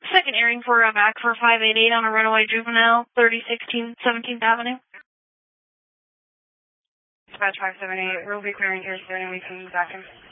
Second airing for back for 588 on a runaway juvenile, 3016 17th Avenue. Dispatch 578, we'll be clearing here soon and we can back in.